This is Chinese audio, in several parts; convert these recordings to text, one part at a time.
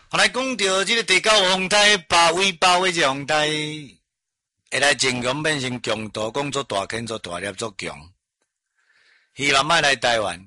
后来讲到这个第9号风台包围这风台，会来增强变成强度，讲做大坑、做大粒、做强。希望卖来台湾。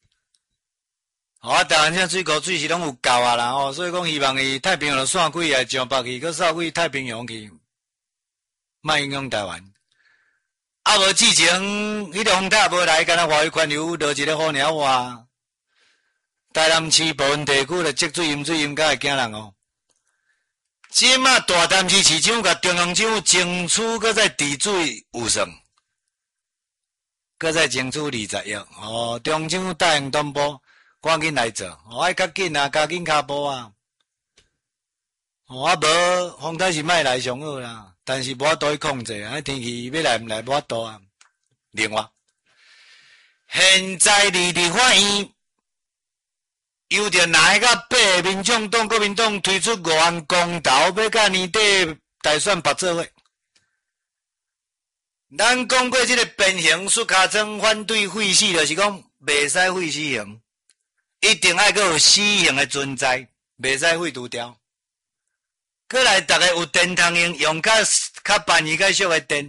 台湾现在水库水是拢有够啊啦所以讲希望伊太平洋散开来上北去，佮扫开太平洋去，卖影响台湾。无之前迄个风台也无来，敢若外围环流落一个雨鸟哇。台南市部分地区的积水淹甲会惊人即马大潭市市长甲中央政府争取，佮再治水有算，佮再争取20亿中央政府答应东部。赶紧来做，爱较紧啊，加紧脚步啊！无风台是卖来上好啦，但是无法度去控制啊，天气要来毋来无法度啊。另外，现在立法院由着哪个8个民众党、国民党推出5项公投，要甲年底大选拔做伙。咱讲过这个变形塑胶装反对废死，就是讲袂使废死刑。一定爱有死刑的存在，袂使废除掉。过来，逐个有电通用较便宜、较俗的电，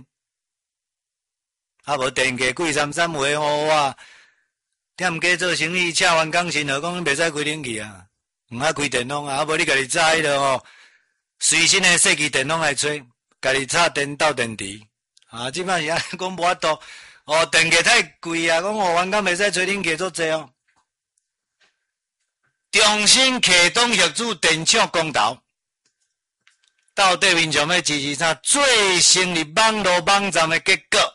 无电价贵33回啊！踮家做生意，请员工薪，何讲袂使开冷气啊？唔爱开电拢啊！无你家己早迄落随身的设计电拢来吹，家己插电斗电池即摆是安讲无法度电价太贵啊！讲员工袂使吹冷气做济重新启动协助电厂公投，到底民众要支持啥？最新的网络网站的结果，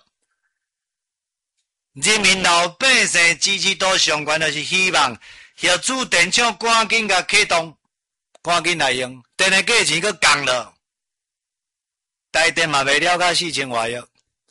人民老百姓支持度上悬，就是希望协助电厂赶紧甲启动，赶紧来用，电的价钱佫降了，台电嘛袂了到4000外亿，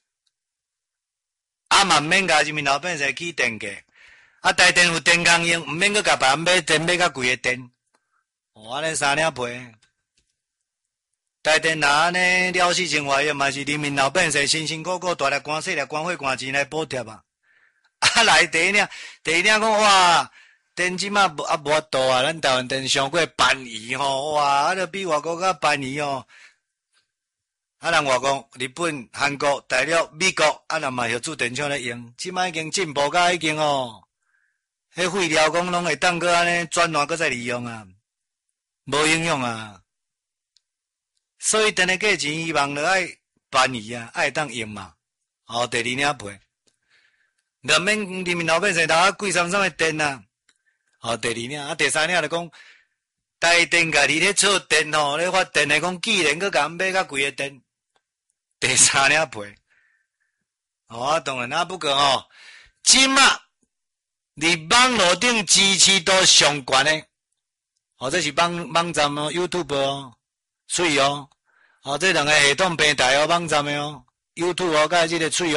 嘛免甲人民老百姓起电价。台电有电工用，毋免阁甲别人买电买较贵的电。安尼3领赔。台电若安尼了4000外亿，嘛是人民老百姓辛辛苦苦大力官细力官费官钱来补贴啊。来第一领讲哇，电即马无法度啊，咱台湾电上过便宜哇，都比外国较便宜人外国、日本、韩国、大陆、美国人嘛协助电厂咧用，即马已经进步甲已经迄废料讲拢会当搁安尼转换搁再利用啊，无影响啊。所以电的价钱希望着爱便宜啊，爱当用嘛。第2领赔，就免人民老百姓拿贵三的电啊。第2领第3领就讲台电家己咧出电咧发电的讲既然搁甲买较贵的电，第3领赔。当然不过即马。伫网络顶支持度上悬的，这是网站YouTube 水这2个系统平台网站的YouTube 甲这个水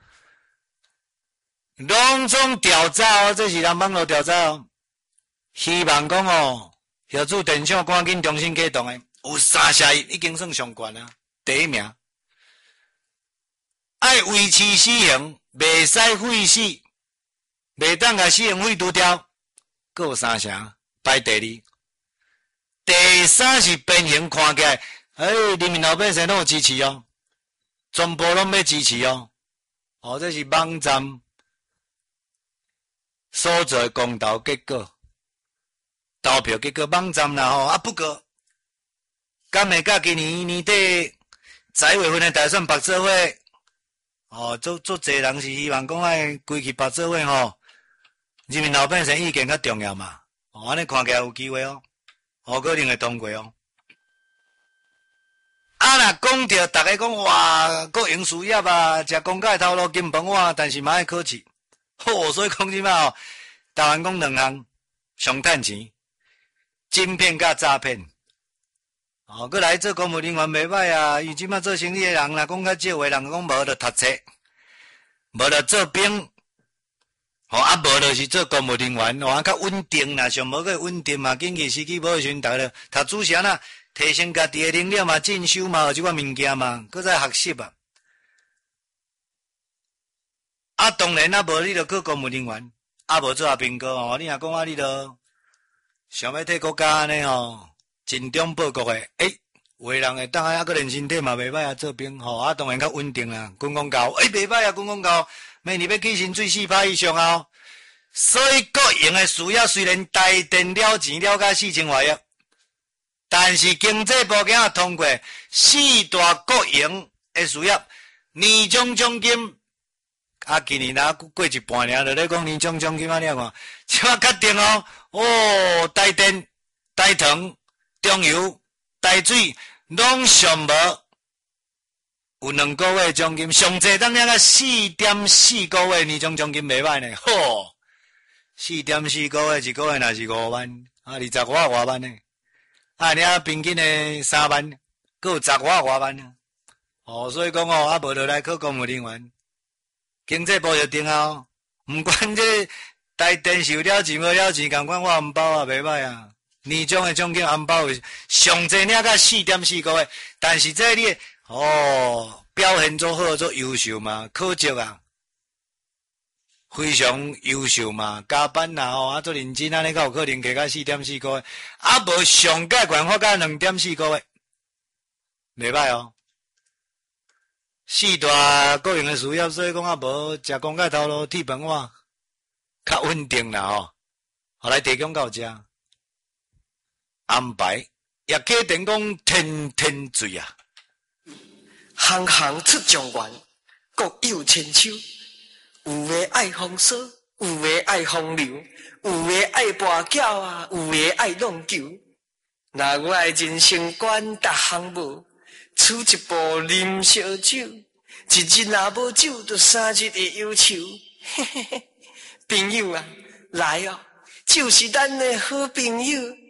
拢总调查这是人网络调查希望讲协助电厂赶紧重新启动的，有3社已经算上悬啊，第1名，爱维持死刑，袂使废死。袂当甲死刑废除掉，阁有3成排第2，第3是变形看起来，人民老百姓拢有支持全部拢要支持这是网站所做的公投结果，投票结果网站啦不过，敢会甲今年年底10月份的大选拔做伙，足侪人是希望讲爱规去拔做伙人民老百姓意见较重要嘛，安尼看起来有机会可能会通过若讲到大家讲哇，国营事业啊，食公家头路金饭碗，但是嘛爱可耻。所以讲即摆台湾讲2项上趁钱，晶片甲诈骗。过来做公务人员袂歹啊，伊即摆做生意的人啦，讲较少的人讲无就读册，无就做兵。无就是做公务人员，较稳定啦，上无个稳定嘛，经济时期无时阵，逐个读书时啊，提升家己的能力嘛，进修嘛，有即款物件嘛，搁再学习当然无你就去公务人员，无做阿兵哥你若讲你就想要替国家安尼尽忠报国的，有的人会当啊，个人身体嘛袂歹啊，做兵吼，啊当然较稳定啦。军功高，袂歹啊，军功高，明年要起薪水4%以上啊。所以国营的事业虽然台电了钱了到4000亿，但是经济部竟通过4大国营的事业年终奖金，今年过一半年就咧讲年终奖金啊，你看，即马确定哦，台电、台糖、中油、台水拢上无，有2个月奖金，上济当了4.4个月年终奖金袂歹呢，吼，4.4个月，一个月若是5万，20外外万呢，你平均的3万，佮有10外万呢，所以讲无就来考公务人员，经济部就定啊，毋管这台电收了钱无了钱，共款我红包啊袂歹啊。年终的奖金红包上济领到4.4个月，但是这你表现做好做优秀嘛，可惜啊，非常优秀嘛，加班啦做认真安尼才有可能加到4.4个月，无上届悬发到2.4个月，袂歹4大国营的事业，所以讲无食公家头路铁饭碗，较稳定啦后来提供到遮。安排也假定讲天天水啊， 行行出状元，各有千秋。有的爱风骚，有的爱风流，有的爱跋筊啊，有的爱弄球。若我的人生观逐项无，厝一步啉烧酒，一日若无酒，就3日会忧愁。嘿嘿嘿，朋友啊，来酒是咱的好朋友。